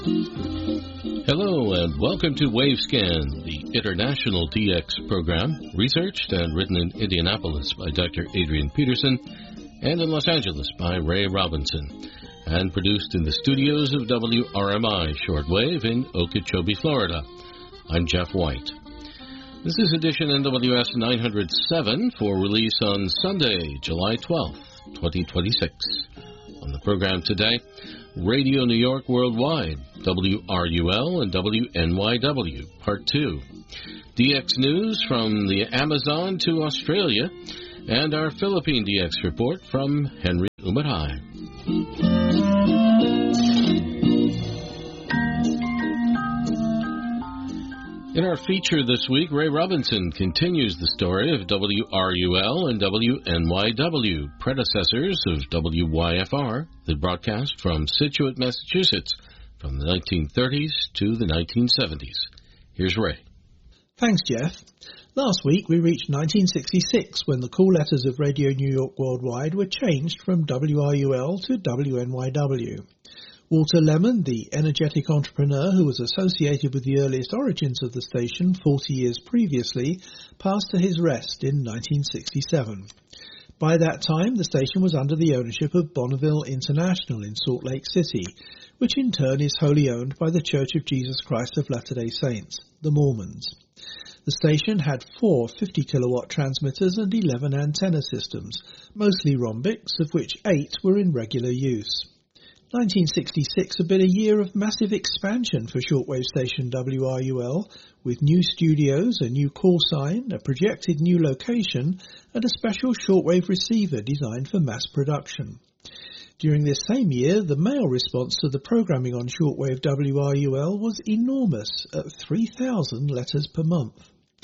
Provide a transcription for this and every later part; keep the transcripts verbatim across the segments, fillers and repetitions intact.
Hello and welcome to WaveScan, the international D X program, researched and written in Indianapolis by Doctor Adrian Peterson and in Los Angeles by Ray Robinson, and produced in the studios of W R M I Shortwave in Okeechobee, Florida. I'm Jeff White. This is edition N W S nine oh seven for release on Sunday, July twelfth, twenty twenty-six. On the program today, Radio New York Worldwide, W R U L and W N Y W, Part two. D X news from the Amazon to Australia, and our Philippine D X report from Henry Umatai. In our feature this week, Ray Robinson continues the story of W R U L and W N Y W, predecessors of W Y F R, that broadcast from Scituate, Massachusetts, from the nineteen thirties to the nineteen seventies. Here's Ray. Thanks, Jeff. Last week we reached nineteen sixty-six, when the call letters of Radio New York Worldwide were changed from W R U L to W N Y W. Walter Lemon, the energetic entrepreneur who was associated with the earliest origins of the station forty years previously, passed to his rest in nineteen sixty-seven. By that time, the station was under the ownership of Bonneville International in Salt Lake City, which in turn is wholly owned by the Church of Jesus Christ of Latter-day Saints, the Mormons. The station had four fifty kilowatt transmitters and eleven antenna systems, mostly rhombics, of which eight were in regular use. nineteen sixty-six had been a year of massive expansion for shortwave station W R U L, with new studios, a new call sign, a projected new location, and a special shortwave receiver designed for mass production. During this same year, the mail response to the programming on shortwave W R U L was enormous, at three thousand letters per month.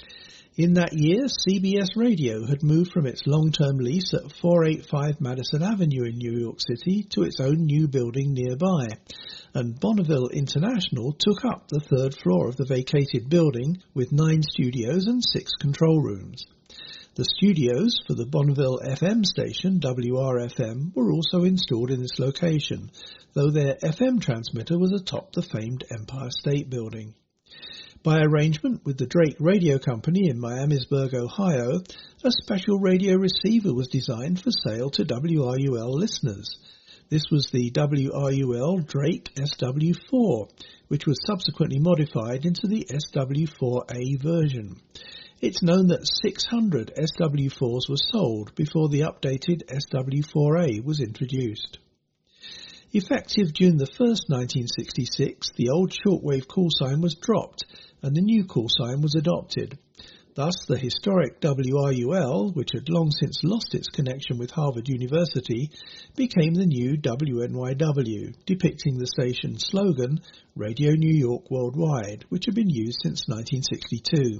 In that year, C B S Radio had moved from its long-term lease at four eighty-five Madison Avenue in New York City to its own new building nearby, and Bonneville International took up the third floor of the vacated building with nine studios and six control rooms. The studios for the Bonneville F M station, W R F M, were also installed in this location, though their F M transmitter was atop the famed Empire State Building. By arrangement with the Drake Radio Company in Miamisburg, Ohio, a special radio receiver was designed for sale to W R U L listeners. This was the W R U L Drake S W four, which was subsequently modified into the S W four A version. It's known that six hundred S W fours were sold before the updated S W four A was introduced. Effective June the first, nineteen sixty-six, the old shortwave call sign was dropped and the new call sign was adopted. Thus, the historic W R U L, which had long since lost its connection with Harvard University, became the new W N Y W, depicting the station's slogan, Radio New York Worldwide, which had been used since nineteen sixty-two.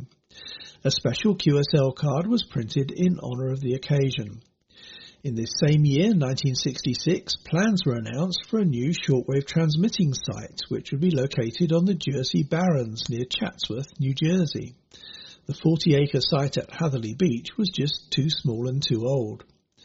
A special Q S L card was printed in honor of the occasion. In this same year, nineteen sixty-six, plans were announced for a new shortwave transmitting site, which would be located on the Jersey Barrens near Chatsworth, New Jersey. The forty-acre site at Hatherley Beach was just too small and too old.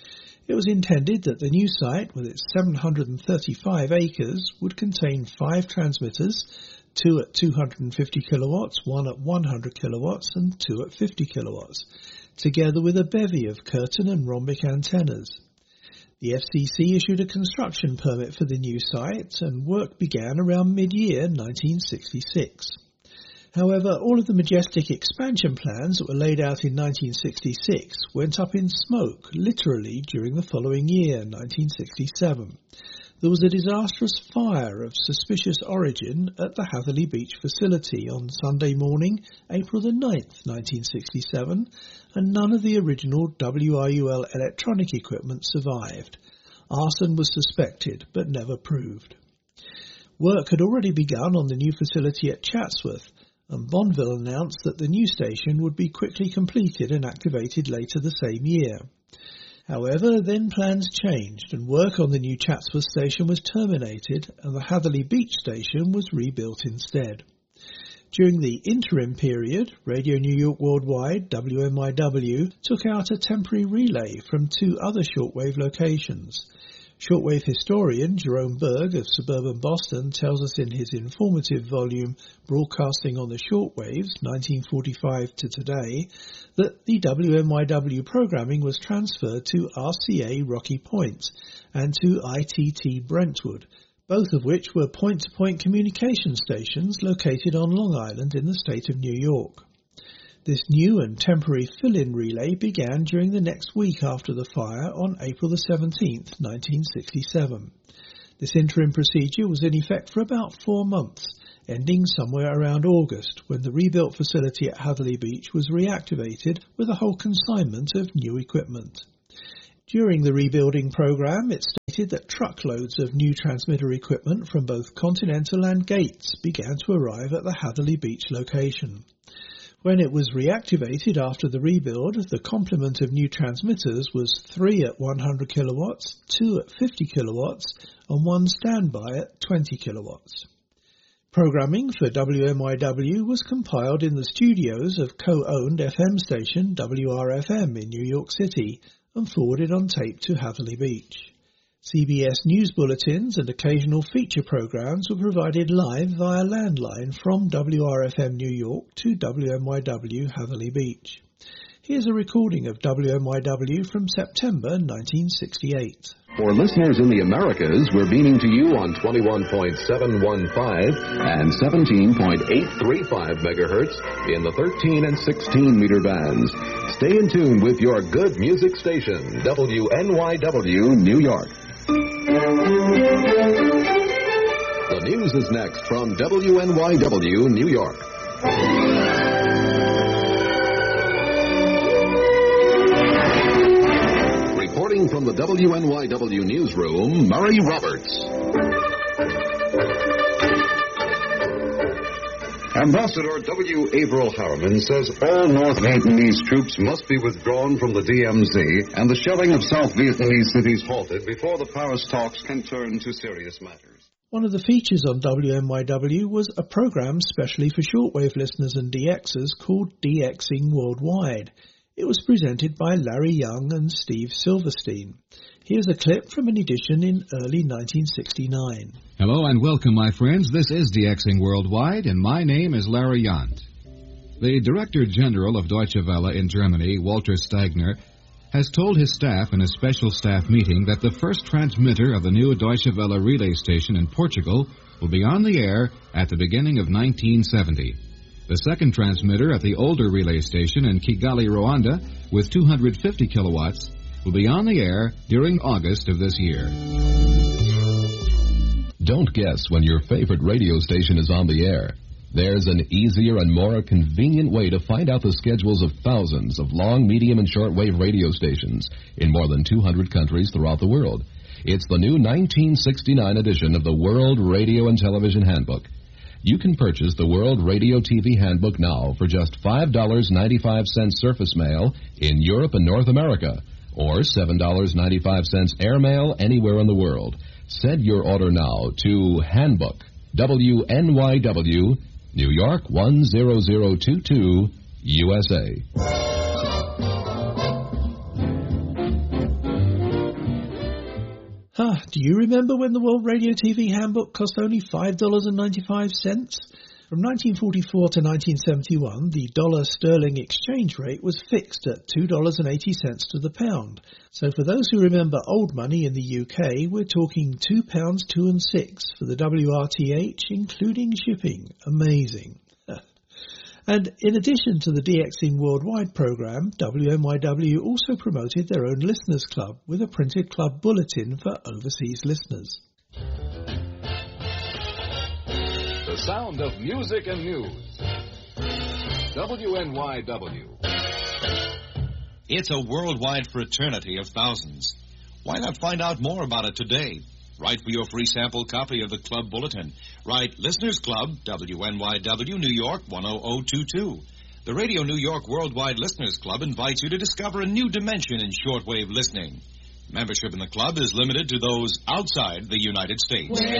It was intended that the new site, with its seven hundred thirty-five acres, would contain five transmitters, two at two hundred fifty kilowatts, one at one hundred kilowatts, and two at fifty kilowatts, together with a bevy of curtain and rhombic antennas. The F C C issued a construction permit for the new site, and work began around mid-year nineteen sixty-six. However, all of the majestic expansion plans that were laid out in nineteen sixty-six went up in smoke, literally, during the following year, nineteen sixty-seven. There was a disastrous fire of suspicious origin at the Hatherley Beach facility on Sunday morning, April the ninth, nineteen sixty-seven, and none of the original W R U L electronic equipment survived. Arson was suspected, but never proved. Work had already begun on the new facility at Chatsworth, and Bonneville announced that the new station would be quickly completed and activated later the same year. However, then plans changed, and work on the new Chatsworth station was terminated, and the Hatherley Beach station was rebuilt instead. During the interim period, Radio New York Worldwide, W N Y W, took out a temporary relay from two other shortwave locations. Shortwave historian Jerome Berg of suburban Boston tells us in his informative volume Broadcasting on the Shortwaves, nineteen forty-five to today, that the W N Y W programming was transferred to R C A Rocky Point and to I T T Brentwood, both of which were point-to-point communication stations located on Long Island in the state of New York. This new and temporary fill-in relay began during the next week after the fire on April the seventeenth, nineteen sixty-seven. This interim procedure was in effect for about four months, ending somewhere around August, when the rebuilt facility at Hatherley Beach was reactivated with a whole consignment of new equipment. During the rebuilding program, it stated that truckloads of new transmitter equipment from both Continental and Gates began to arrive at the Hatherley Beach location. When it was reactivated after the rebuild, the complement of new transmitters was three at one hundred kilowatts, two at fifty kilowatts, and one standby at twenty kilowatts. Programming for W N Y W was compiled in the studios of co-owned F M station W R F M in New York City and forwarded on tape to Hatherley Beach. C B S News bulletins and occasional feature programs were provided live via landline from W R F M New York to W N Y W Hatherley Beach. Here's a recording of W N Y W from September nineteen sixty-eight. For listeners in the Americas, we're beaming to you on twenty-one point seven one five and seventeen point eight three five megahertz in the thirteen and sixteen meter bands. Stay in tune with your good music station, W N Y W New York. The news is next from W N Y W New York. Reporting from the W N Y W newsroom, Murray Roberts. Ambassador W. Averill Harriman says all North Vietnamese troops must be withdrawn from the D M Z and the shelling of South Vietnamese cities halted before the Paris talks can turn to serious matters. One of the features on W N Y W was a program specially for shortwave listeners and D Xers called DXing Worldwide. It was presented by Larry Young and Steve Silverstein. Here's a clip from an edition in early nineteen sixty-nine. Hello and welcome, my friends. This is DXing Worldwide, and my name is Larry Yant. The Director General of Deutsche Welle in Germany, Walter Steigner, has told his staff in a special staff meeting that the first transmitter of the new Deutsche Welle relay station in Portugal will be on the air at the beginning of nineteen seventy. The second transmitter at the older relay station in Kigali, Rwanda, with two hundred fifty kilowatts, will be on the air during August of this year. Don't guess when your favorite radio station is on the air. There's an easier and more convenient way to find out the schedules of thousands of long, medium, and shortwave radio stations in more than two hundred countries throughout the world. It's the new nineteen sixty-nine edition of the World Radio and Television Handbook. You can purchase the World Radio T V Handbook now for just five dollars and ninety-five cents surface mail in Europe and North America, or seven dollars and ninety-five cents airmail anywhere in the world. Send your order now to Handbook, W N Y W, New York one zero zero two two, U S A. Ah, do you remember when the World Radio T V Handbook cost only five dollars and ninety-five cents? From nineteen forty-four to nineteen seventy-one, the dollar-sterling exchange rate was fixed at two dollars and eighty cents to the pound. So for those who remember old money in the U K, we're talking two pounds two and six for the W R T H, including shipping. Amazing. And in addition to the DXing Worldwide program, W N Y W also promoted their own listeners club with a printed club bulletin for overseas listeners. The sound of music and news. W N Y W. It's a worldwide fraternity of thousands. Why not find out more about it today? Write for your free sample copy of the club bulletin. Write Listeners Club, W N Y W, New York one oh oh two two. The Radio New York Worldwide Listeners Club invites you to discover a new dimension in shortwave listening. Membership in the club is limited to those outside the United States. Where